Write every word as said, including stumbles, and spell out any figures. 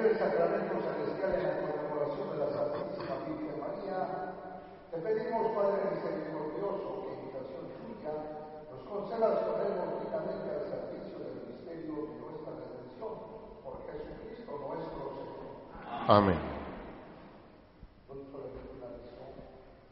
el sacramento celestial en la conmemoración de la Santísima Virgen María, te pedimos, Padre misericordioso, que en invitación suya nos concedas ponernos dignamente al servicio del misterio de nuestra redención, por Jesucristo nuestro Señor. Amén.